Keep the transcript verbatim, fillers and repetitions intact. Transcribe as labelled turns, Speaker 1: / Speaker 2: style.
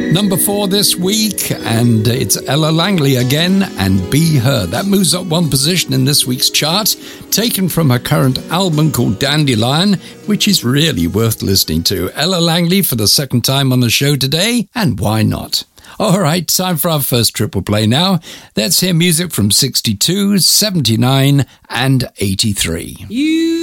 Speaker 1: Number four this week, and it's Ella Langley again, and Be Her. That moves up one position in this week's chart, taken from her current album called Dandelion, which is really worth listening to. Ella Langley for the second time on the show today, and why not? All right, time for our first triple play now. Let's hear music from sixty-two, seventy-nine, and eighty-three.
Speaker 2: You